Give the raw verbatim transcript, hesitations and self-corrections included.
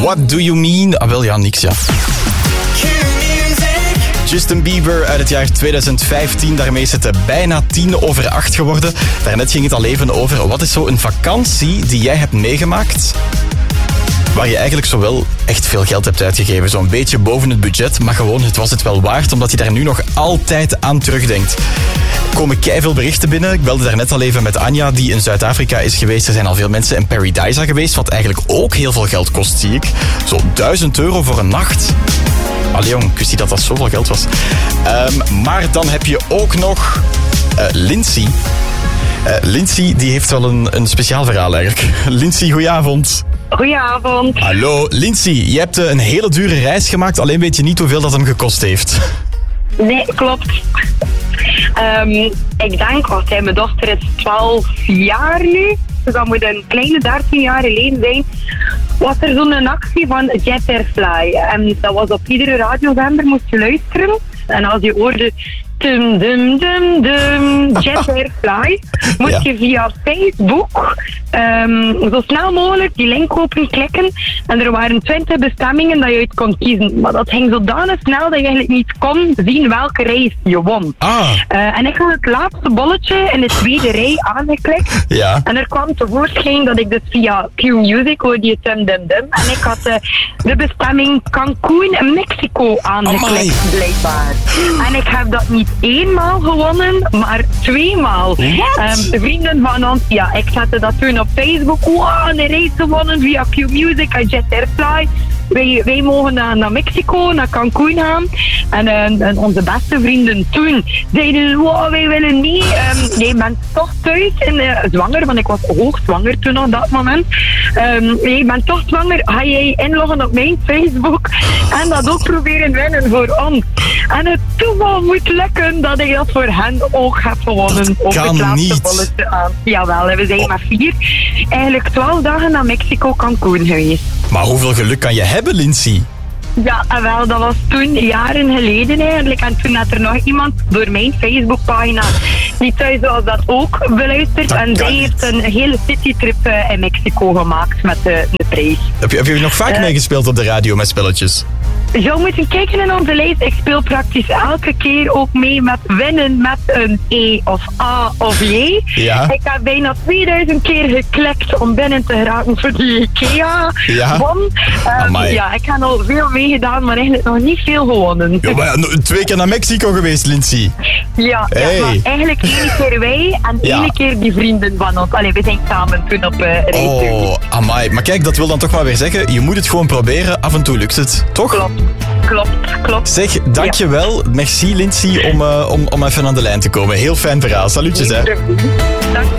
What do you mean? Ah, wel ja, niks ja. Justin Bieber uit het jaar tweeduizend vijftien. Daarmee is het bijna tien over acht geworden. Daarnet ging het al even over. Wat is zo een vakantie die jij hebt meegemaakt waar je eigenlijk zo wel echt veel geld hebt uitgegeven? Zo'n beetje boven het budget, maar gewoon het was het wel waard, omdat je daar nu nog altijd aan terugdenkt. Er komen keiveel berichten binnen. Ik belde daarnet al even met Anja, die in Zuid-Afrika is geweest. Er zijn al veel mensen in Paradise geweest, wat eigenlijk ook heel veel geld kost, zie ik. Zo duizend euro voor een nacht. Allee jong, ik wist niet dat dat zoveel geld was. Um, maar dan heb je ook nog uh, Lindsay. Uh, Lindsay, die heeft wel een, een speciaal verhaal eigenlijk. Lindsay, goedenavond. Goedenavond. Hallo, Lindsay, je hebt uh, een hele dure reis gemaakt, alleen weet je niet hoeveel dat hem gekost heeft. Nee, klopt. Um, ik denk, wat zijn mijn dochter is twaalf jaar nu, dus dat moet een kleine dertien jaar geleden zijn, was er zo'n actie van Jet Airfly. En dat was op iedere radiozender, moest je luisteren. En als je hoorde dum dum dum dum Jet Airfly, moest ja. je via Facebook um, zo snel mogelijk die link open klikken. En er waren twintig bestemmingen dat je uit kon kiezen. Maar dat ging zodanig snel dat je eigenlijk niet kon zien welke reis je won. Ah. Uh, en ik had het laatste bolletje in de tweede rij aangeklikt. Ja. En er kwam tevoorschijn dat ik dus via Q-Music hoorde je dum dum dum. En ik had uh, de bestemming Cancún in Mexico aangeklikt, Amai. blijkbaar. En ik heb dat niet eenmaal gewonnen, maar tweemaal. Um, vrienden van ons, ja, ik zette dat toen op Facebook. Wow, een reis gewonnen via Q-Music en Jet Airfly. Wij, wij mogen naar, naar Mexico, naar Cancún gaan. En, uh, en onze beste vrienden toen zeiden, wow, wij willen niet. Um, jij bent toch thuis in, uh, zwanger, want ik was hoogzwanger toen op dat moment. Um, jij bent toch zwanger, ga jij inloggen op mijn Facebook en dat ook proberen winnen voor ons. En het toeval moet lukken dat ik dat voor hen ook heb gewonnen. Dat kan op het laatste niet. bolletje aan. Jawel, we zijn oh. met vier, eigenlijk twaalf dagen naar Mexico, Cancún geweest. Maar hoeveel geluk kan je hebben, Lindsay? Ja, wel, dat was toen jaren geleden eigenlijk. En toen had er nog iemand door mijn Facebookpagina die thuis was dat ook beluisterd. Dat en zij heeft een hele citytrip uh, in Mexico gemaakt met de, de prijs. Heb je, heb je nog vaak uh, meegespeeld op de radio met spelletjes? Je moet eens kijken in onze lijst. Ik speel praktisch elke keer ook mee met winnen met een E of A of J. Ja. Ik heb bijna tweeduizend keer geklikt om binnen te geraken voor die IKEA. Ja. Um, ja, ik heb al veel meegedaan, maar eigenlijk nog niet veel gewonnen. Ja, maar twee keer naar Mexico geweest, Lindsay. Ja, hey. ja, maar eigenlijk één keer wij en ja. één keer die vrienden van ons. Allee, we zijn samen toen op uh, reis. Oh, amai. Maar kijk, dat wil dan toch maar weer zeggen, je moet het gewoon proberen. Af en toe lukt het, toch? Klopt. Klopt, klopt. Zeg, dankjewel. Ja. Merci Lindsay om, uh, om, om even aan de lijn te komen. Heel fijn verhaal. Salutjes, hè. Dank.